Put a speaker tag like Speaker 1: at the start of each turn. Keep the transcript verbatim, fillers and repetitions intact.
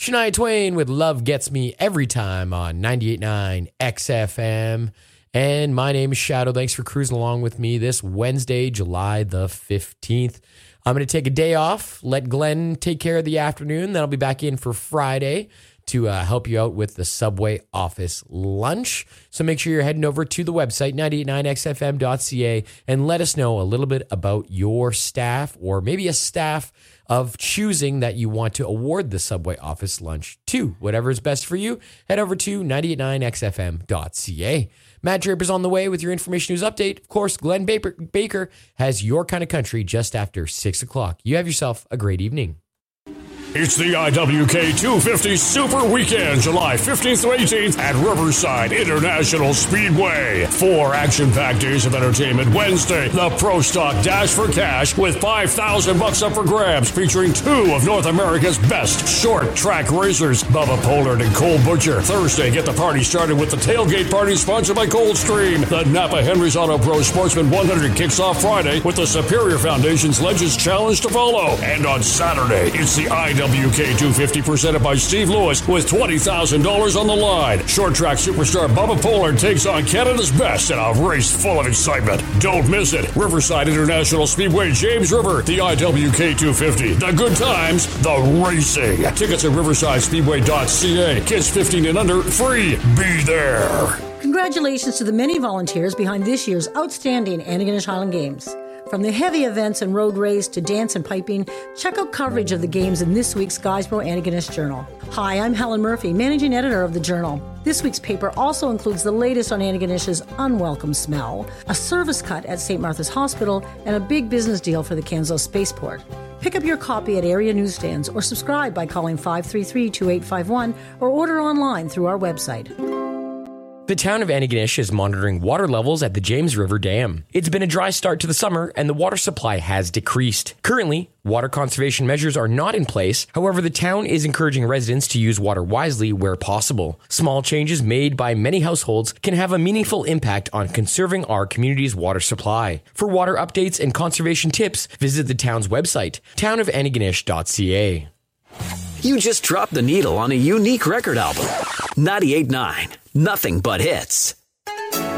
Speaker 1: Shania Twain with Love Gets Me Every Time on ninety-eight point nine X F M. And my name is Shadow. Thanks for cruising along with me this Wednesday, July the fifteenth. I'm going to take a day off, let Glenn take care of the afternoon. Then I'll be back in for Friday to uh, help you out with the Subway office lunch. So make sure you're heading over to the website, nine eight nine X F M dot C A, and let us know a little bit about your staff, or maybe a staff of choosing that you want to award the Subway office lunch to. Whatever is best for you, head over to nine eight nine X F M dot C A. Matt Draper's on the way with your information news update. Of course, Glenn Baker, Baker has Your Kind of Country just after six o'clock. You have yourself a great evening.
Speaker 2: It's the I W K two fifty Super Weekend, July fifteenth to eighteenth at Riverside International Speedway. Four action-packed days of entertainment. Wednesday, the Pro Stock Dash for Cash with five thousand bucks up for grabs, featuring two of North America's best short track racers, Bubba Pollard and Cole Butcher. Thursday, get the party started with the Tailgate Party sponsored by Coldstream. The Napa Henry's Auto Pro Sportsman one hundred kicks off Friday with the Superior Foundation's Legends Challenge to follow. And on Saturday, it's the I W K two fifty presented by Steve Lewis with twenty thousand dollars on the line. Short track superstar Bubba Pollard takes on Canada's best in a race full of excitement. Don't miss it. Riverside International Speedway, James River, the I W K two fifty. The good times, the racing. Tickets at riverside speedway dot C A. Kids fifteen and under, free. Be there.
Speaker 3: Congratulations to the many volunteers behind this year's outstanding Antigonish Highland Games. From the heavy events and road race to dance and piping, check out coverage of the games in this week's Guysborough Antigonish Journal. Hi, I'm Helen Murphy, managing editor of the Journal. This week's paper also includes the latest on Antigonish's unwelcome smell, a service cut at Saint Martha's Hospital, and a big business deal for the Kansas Spaceport. Pick up your copy at area newsstands or subscribe by calling five three three, two eight five one or order online through our website.
Speaker 1: The town of Antigonish is monitoring water levels at the James River Dam. It's been a dry start to the summer, and the water supply has decreased. Currently, water conservation measures are not in place. However, the town is encouraging residents to use water wisely where possible. Small changes made by many households can have a meaningful impact on conserving our community's water supply. For water updates and conservation tips, visit the town's website, town of antigonish dot C A.
Speaker 4: You just dropped the needle on a unique record album. ninety-eight point nine. Nothing but hits.